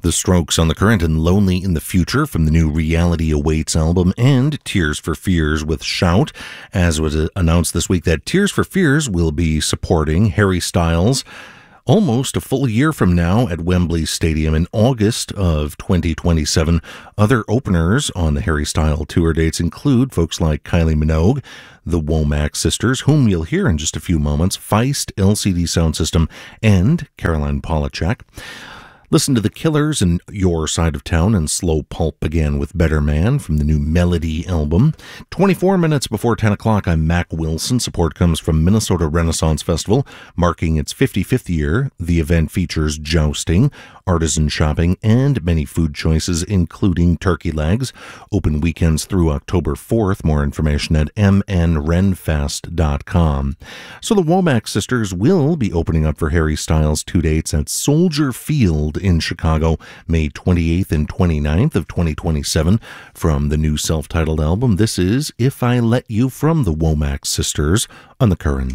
The Strokes on the Current and Lonely in the Future from the new Reality Awaits album, and Tears for Fears with Shout. As was announced this week, that Tears for Fears will be supporting Harry Styles almost a full year from now at Wembley Stadium in August of 2027. Other openers on the Harry Styles tour dates include folks like Kylie Minogue, the Womack Sisters, whom you'll hear in just a few moments, Feist, LCD Sound System, and Caroline Polachek. Listen to The Killers and Your Side of Town, and Slow Pulp began with Better Man from the new Melody album. 24 minutes before 10 o'clock, I'm Mac Wilson. Support comes from Minnesota Renaissance Festival, marking its 55th year. The event features jousting, artisan shopping, and many food choices, including turkey legs. Open weekends through October 4th. More information at mnrenfest.com. So the Womack Sisters will be opening up for Harry Styles' two dates at Soldier Field in Chicago, May 28th and 29th of 2027. From the new self-titled album, this is If I Let You from the Womack Sisters on The Current.